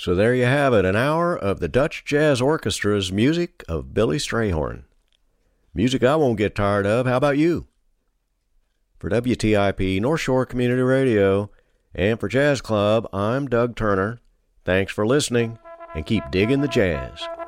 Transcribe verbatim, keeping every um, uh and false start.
So there you have it, an hour of the Dutch Jazz Orchestra's music of Billy Strayhorn. Music I won't get tired of. How about you? For W T I P North Shore Community Radio and for Jazz Club, I'm Doug Turner. Thanks for listening and keep digging the jazz.